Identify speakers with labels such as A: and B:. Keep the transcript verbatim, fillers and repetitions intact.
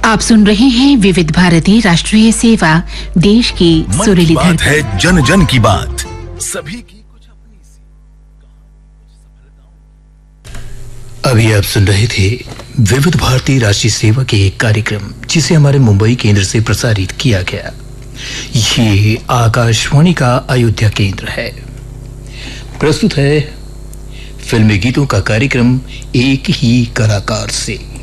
A: आप सुन रहे हैं विविध भारती राष्ट्रीय सेवा, देश की सुरीली
B: बात है, जन जन की बात, सभी की कुछ अपनी सी
C: अभी आप सुन रहे थे विविध भारती राष्ट्रीय सेवा के एक कार्यक्रम जिसे हमारे मुंबई केंद्र से प्रसारित किया गया। ये आकाशवाणी का अयोध्या केंद्र है। प्रस्तुत है फिल्मी गीतों का कार्यक्रम एक ही कलाकार से।